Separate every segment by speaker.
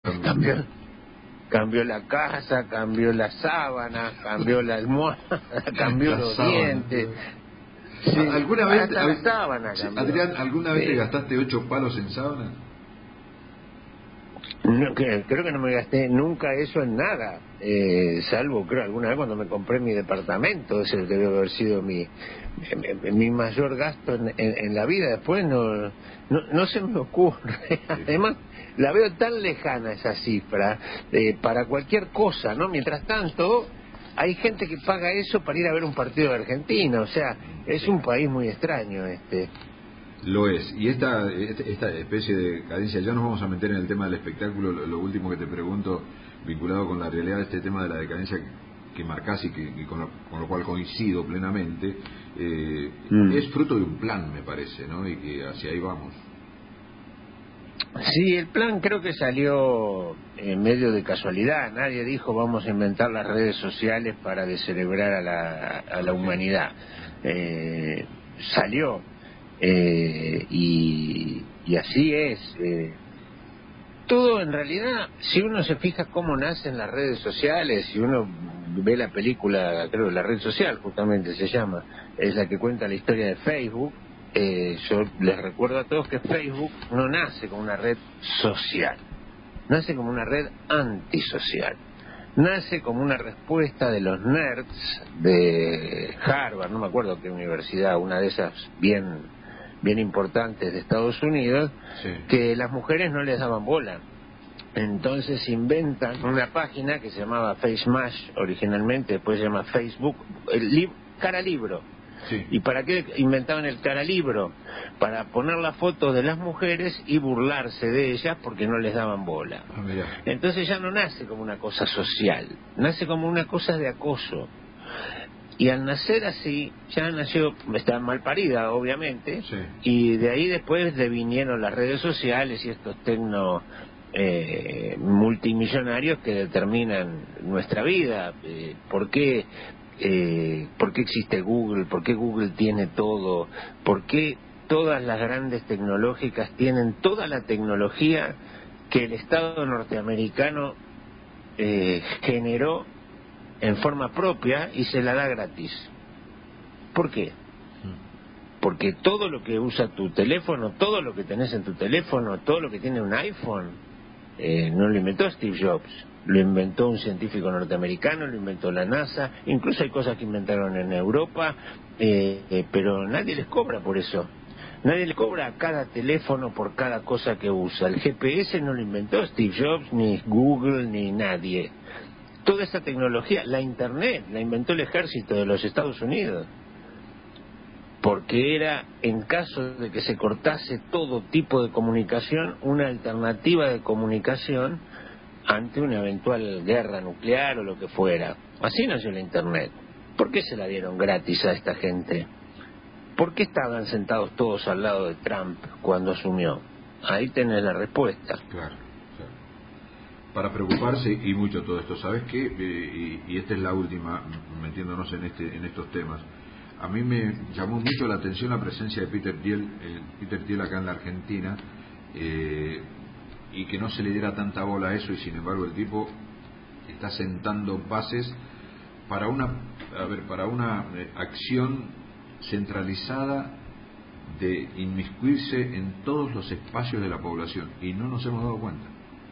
Speaker 1: Cambió, cambió la casa, cambió la sábana, cambió la almohada, cambió
Speaker 2: La
Speaker 1: los
Speaker 2: sábana.
Speaker 1: dientes. Sí,
Speaker 2: ¿Alguna vez,
Speaker 1: hasta la sábana cambió.
Speaker 2: Adrián, ¿alguna vez te gastaste 8 palos en sábana?
Speaker 1: No, creo que no me gasté nunca eso en nada, salvo creo alguna vez cuando me compré mi departamento. Ese debe haber sido mi mayor gasto en la vida. Después no se me ocurre. Además la veo tan lejana esa cifra para cualquier cosa, ¿no? Mientras tanto hay gente que paga eso para ir a ver un partido de Argentina. O sea, es un país muy extraño este.
Speaker 2: Lo es. Y esta especie de cadencia, ya nos vamos a meter en el tema del espectáculo. Lo último que te pregunto, vinculado con la realidad de este tema de la decadencia que marcás y con lo cual coincido plenamente, es fruto de un plan, me parece, ¿no? Y que hacia ahí vamos.
Speaker 1: Sí, el plan creo que salió en medio de casualidad. Nadie dijo vamos a inventar las redes sociales para descerebrar a la humanidad. Salió. Y así es. Todo en realidad, si uno se fija cómo nacen las redes sociales, si uno ve la película, creo que La Red Social justamente se llama, es la que cuenta la historia de Facebook. Yo les recuerdo a todos que Facebook no nace como una red social, nace como una red antisocial, nace como una respuesta de los nerds de Harvard, no me acuerdo qué universidad, una de esas bien importantes de Estados Unidos,
Speaker 2: sí,
Speaker 1: que las mujeres no les daban bola. Entonces inventan una página que se llamaba FaceMash originalmente, después se llama Facebook, cara libro.
Speaker 2: sí.
Speaker 1: ¿Y para qué inventaban el cara libro? Para poner la foto de las mujeres y burlarse de ellas porque no les daban bola. Entonces ya no nace como una cosa social, nace como una cosa de acoso. Y al nacer así, ya nació, está mal parida obviamente,
Speaker 2: sí,
Speaker 1: y de ahí después devinieron las redes sociales y estos multimillonarios que determinan nuestra vida. ¿Por qué existe Google? ¿Por qué Google tiene todo? ¿Por qué todas las grandes tecnológicas tienen toda la tecnología que el Estado norteamericano generó en forma propia y se la da gratis? ¿Por qué? Porque todo lo que usa tu teléfono, todo lo que tenés en tu teléfono, todo lo que tiene un iPhone, no lo inventó Steve Jobs, lo inventó un científico norteamericano, lo inventó la NASA, incluso hay cosas que inventaron en Europa, pero nadie les cobra por eso. Nadie le cobra a cada teléfono por cada cosa que usa. El GPS no lo inventó Steve Jobs, ni Google, ni nadie. Toda esa tecnología, la Internet, la inventó el ejército de los Estados Unidos, porque era, en caso de que se cortase todo tipo de comunicación, una alternativa de comunicación ante una eventual guerra nuclear o lo que fuera. Así nació la Internet. ¿Por qué se la dieron gratis a esta gente? ¿Por qué estaban sentados todos al lado de Trump cuando asumió? Ahí tenés la respuesta.
Speaker 2: Claro. Para preocuparse y mucho todo esto, ¿sabes qué? Y esta es la última, metiéndonos en estos temas. A mí me llamó mucho la atención la presencia de Peter Thiel acá en la Argentina, y que no se le diera tanta bola a eso, y sin embargo el tipo está sentando bases para una acción centralizada de inmiscuirse en todos los espacios de la población, y no nos hemos dado cuenta.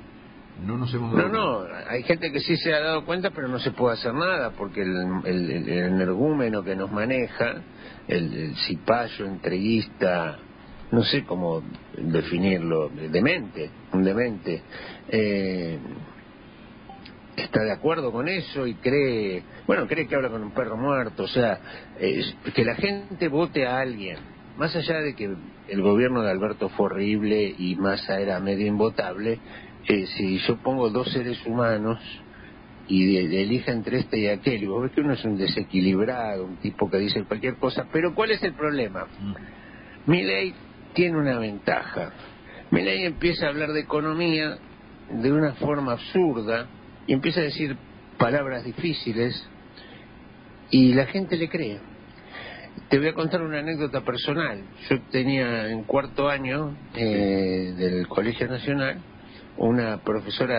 Speaker 1: No, hay gente que sí se ha dado cuenta, pero no se puede hacer nada, porque el energúmeno que nos maneja, el cipayo entreguista, no sé cómo definirlo, un demente, está de acuerdo con eso y cree que habla con un perro muerto. O sea, que la gente vote a alguien, más allá de que el gobierno de Alberto fue horrible y Massa era medio invotable, si yo pongo dos seres humanos y elija entre este y aquel, y vos ves que uno es un desequilibrado, un tipo que dice cualquier cosa, pero ¿cuál es el problema? Milei tiene una ventaja. Milei empieza a hablar de economía de una forma absurda y empieza a decir palabras difíciles y la gente le cree. Te voy a contar una anécdota personal. Yo tenía en cuarto año del Colegio Nacional una profesora